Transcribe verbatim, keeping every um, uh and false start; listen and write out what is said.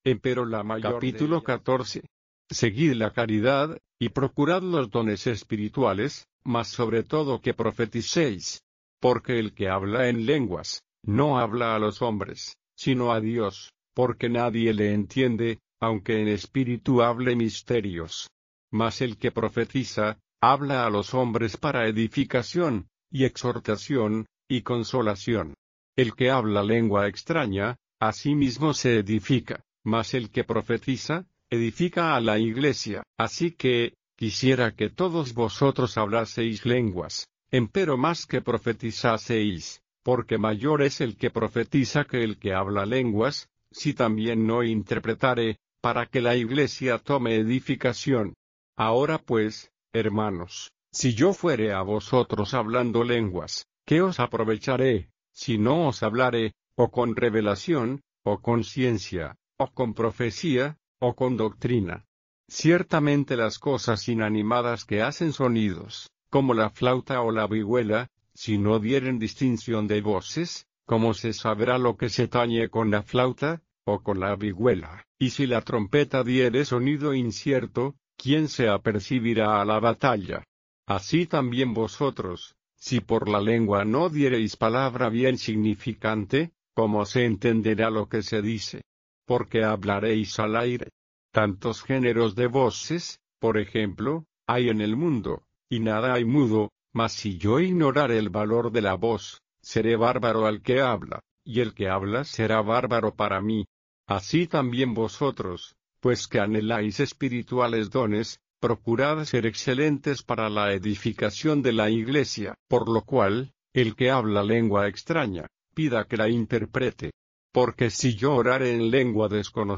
Empero la mayor Capítulo catorce. Seguid la caridad, y procurad los dones espirituales, mas sobre todo que profeticéis. Porque el que habla en lenguas, no habla a los hombres, sino a Dios, porque nadie le entiende, aunque en espíritu hable misterios. Mas el que profetiza, habla a los hombres para edificación, y exhortación, y consolación. El que habla lengua extraña, a sí mismo se edifica, mas el que profetiza, edifica a la iglesia. Así que, quisiera que todos vosotros hablaseis lenguas, empero más que profetizaseis, porque mayor es el que profetiza que el que habla lenguas, si también no interpretare, para que la iglesia tome edificación. Ahora pues, hermanos, si yo fuere a vosotros hablando lenguas, ¿qué os aprovecharé, si no os hablare, o con revelación, o con ciencia, o con profecía, o con doctrina? Ciertamente las cosas inanimadas que hacen sonidos, como la flauta o la vihuela, si no dieren distinción de voces, ¿cómo se sabrá lo que se tañe con la flauta, o con la vihuela? Y si la trompeta diere sonido incierto, ¿quién se apercibirá a la batalla? Así también vosotros, si por la lengua no diereis palabra bien significante, ¿cómo se entenderá lo que se dice? Porque hablaréis al aire. Tantos géneros de voces, por ejemplo, hay en el mundo, y nada hay mudo, mas si yo ignorare el valor de la voz, seré bárbaro al que habla, y el que habla será bárbaro para mí. Así también vosotros, pues que anheláis espirituales dones, procurad ser excelentes para la edificación de la iglesia, por lo cual, el que habla lengua extraña, pida que la interprete. Porque si yo orare en lengua desconocida,